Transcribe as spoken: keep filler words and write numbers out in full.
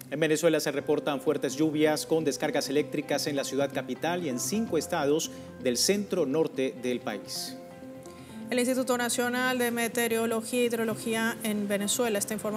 En Venezuela se reportan fuertes lluvias con descargas eléctricas en la ciudad capital y en cinco estados del centro norte del país. El Instituto Nacional de Meteorología e Hidrología en Venezuela está informando